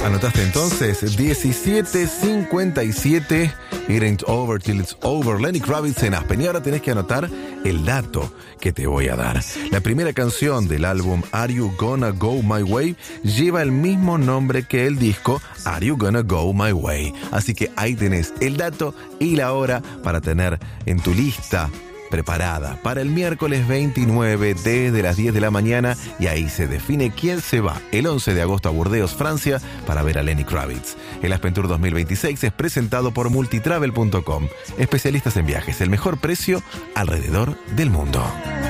¿Anotaste entonces? 17:57. It ain't over till it's over. Lenny Kravitz en Aspen. Y ahora tenés que anotar el dato que te voy a dar. La primera canción del álbum Are You Gonna Go My Way lleva el mismo nombre que el disco Are You Gonna Go My Way. Así que ahí tenés el dato y la hora para tener en tu lista preparada para el miércoles 29 desde las 10 de la mañana, y ahí se define quién se va el 11 de agosto a Burdeos, Francia, para ver a Lenny Kravitz. El Aspen Tour 2026 es presentado por multitravel.com, especialistas en viajes, el mejor precio alrededor del mundo.